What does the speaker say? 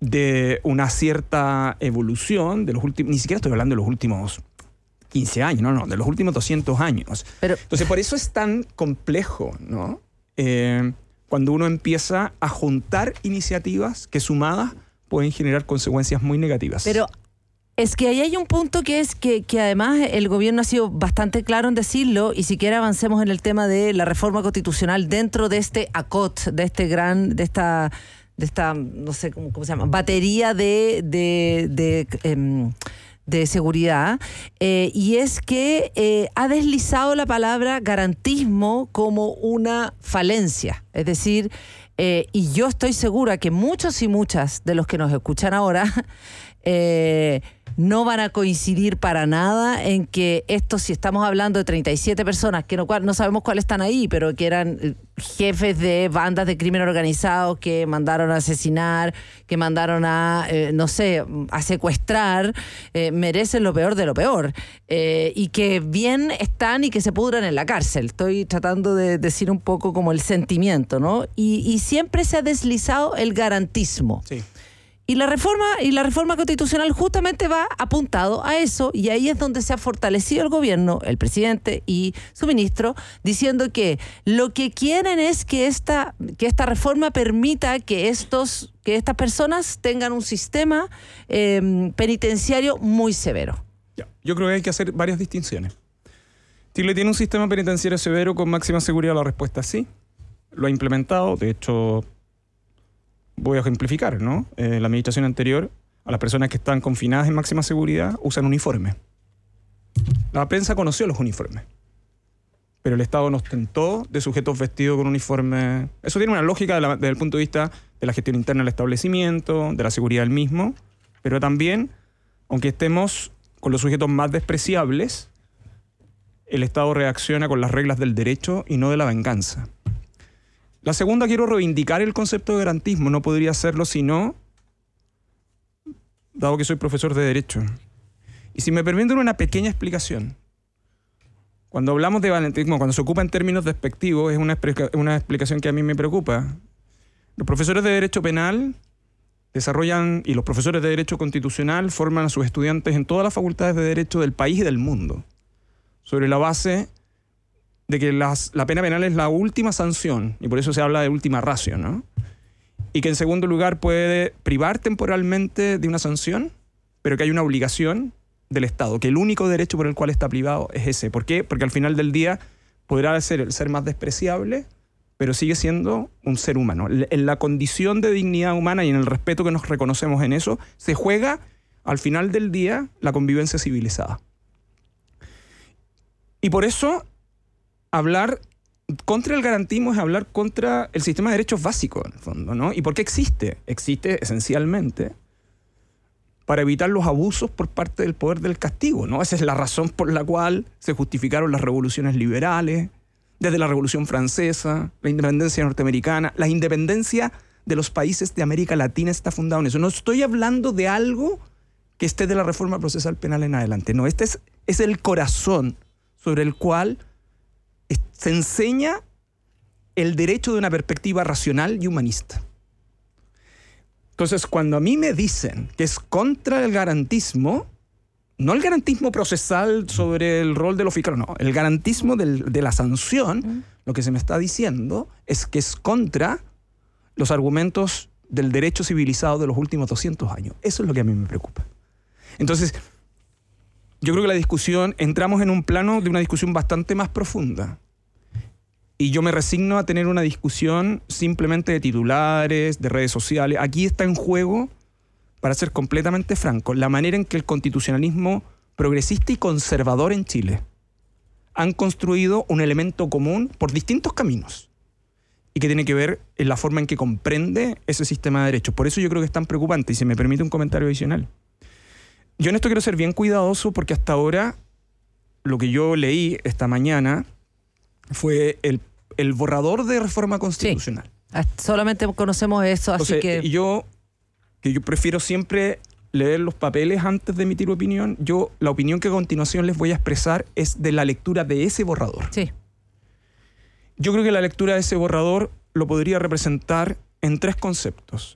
de una cierta evolución de los últimos, ni siquiera estoy hablando de los últimos 15 años, no, de los últimos 200 años. Entonces, por eso es tan complejo, ¿no? Cuando uno empieza a juntar iniciativas que sumadas pueden generar consecuencias muy negativas. Pero es que ahí hay un punto que es que además el gobierno ha sido bastante claro en decirlo, y siquiera avancemos en el tema de la reforma constitucional dentro de este ACOT, de esta no sé cómo se llama, batería de seguridad, y es que ha deslizado la palabra garantismo como una falencia. Es decir, y yo estoy segura que muchos y muchas de los que nos escuchan ahora no van a coincidir para nada en que esto, si estamos hablando de 37 personas, que no sabemos cuáles están ahí, pero que eran jefes de bandas de crimen organizado que mandaron a asesinar, que mandaron a, a secuestrar, merecen lo peor de lo peor. Y que bien están y que se pudran en la cárcel. Estoy tratando de decir un poco como el sentimiento, ¿no? Y siempre se ha deslizado el garantismo. Sí. Y la reforma constitucional justamente va apuntado a eso, y ahí es donde se ha fortalecido el gobierno, el presidente y su ministro, diciendo que lo que quieren es que esta reforma permita que estas personas tengan un sistema penitenciario muy severo. Yo creo que hay que hacer varias distinciones. Chile tiene un sistema penitenciario severo con máxima seguridad. La respuesta es sí. Lo ha implementado, de hecho. Voy a ejemplificar, ¿no? La administración anterior, a las personas que están confinadas en máxima seguridad, usan uniforme. La prensa conoció los uniformes, pero el Estado nos tentó de sujetos vestidos con uniforme. Eso tiene una lógica desde el punto de vista de la gestión interna del establecimiento, de la seguridad del mismo, pero también, aunque estemos con los sujetos más despreciables, el Estado reacciona con las reglas del derecho y no de la venganza. La segunda, quiero reivindicar el concepto de garantismo. No podría hacerlo si no, dado que soy profesor de Derecho. Y si me permiten una pequeña explicación. Cuando hablamos de garantismo, cuando se ocupa en términos despectivos, es una explicación que a mí me preocupa. Los profesores de Derecho Penal desarrollan, y los profesores de Derecho Constitucional forman a sus estudiantes en todas las facultades de Derecho del país y del mundo, sobre la base de que la pena penal es la última sanción, y por eso se habla de última ratio, ¿no? Y que en segundo lugar puede privar temporalmente de una sanción, pero que hay una obligación del Estado, que el único derecho por el cual está privado es ese. ¿Por qué? Porque al final del día podrá ser el ser más despreciable, pero sigue siendo un ser humano. En la condición de dignidad humana y en el respeto que nos reconocemos en eso, se juega al final del día la convivencia civilizada. Y por eso hablar contra el garantismo es hablar contra el sistema de derechos básicos, en el fondo, ¿no? ¿Y por qué existe? Existe esencialmente para evitar los abusos por parte del poder del castigo, ¿no? Esa es la razón por la cual se justificaron las revoluciones liberales, desde la Revolución Francesa, la independencia norteamericana, la independencia de los países de América Latina está fundada en eso. No estoy hablando de algo que esté de la reforma procesal penal en adelante, no, este es el corazón sobre el cual se enseña el derecho de una perspectiva racional y humanista. Entonces, cuando a mí me dicen que es contra el garantismo, no el garantismo procesal sobre el rol de los fiscales, no, el garantismo de la sanción, lo que se me está diciendo es que es contra los argumentos del derecho civilizado de los últimos 200 años. Eso es lo que a mí me preocupa. Entonces, yo creo que la discusión, entramos en un plano de una discusión bastante más profunda. Y yo me resigno a tener una discusión simplemente de titulares, de redes sociales. Aquí está en juego, para ser completamente franco, la manera en que el constitucionalismo progresista y conservador en Chile han construido un elemento común por distintos caminos y que tiene que ver en la forma en que comprende ese sistema de derechos. Por eso yo creo que es tan preocupante. Y si me permite un comentario adicional. Yo en esto quiero ser bien cuidadoso porque hasta ahora lo que yo leí esta mañana fue el borrador de reforma constitucional. Sí, solamente conocemos eso, así que yo prefiero siempre leer los papeles antes de emitir opinión. La opinión que a continuación les voy a expresar es de la lectura de ese borrador. Sí. Yo creo que la lectura de ese borrador lo podría representar en tres conceptos.